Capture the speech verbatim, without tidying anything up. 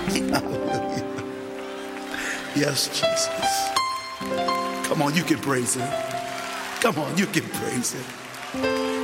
Hallelujah. Yes, Jesus. Come on, you can praise him. Come on, you can praise him.